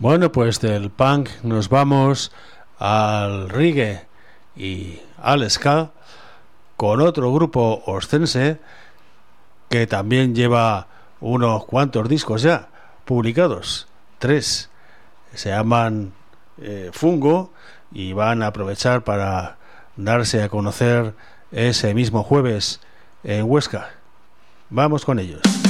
Bueno, pues del punk nos vamos al reggae y al ska con otro grupo oscense que también lleva unos cuantos discos ya publicados, 3. Se llaman Fungo y van a aprovechar para darse a conocer ese mismo jueves en Huesca. Vamos con ellos.